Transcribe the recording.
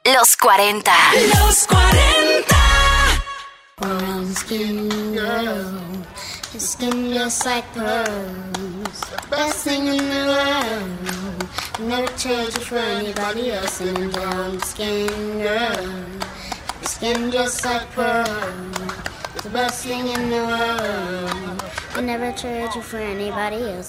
Los 40. Los 40. Brown skin girl, your skin just like pearls, best thing in the world. Never trade you for anybody else. And a brown skin girl, your skin just like pearls, the best thing in the world. I never trade you for anybody else.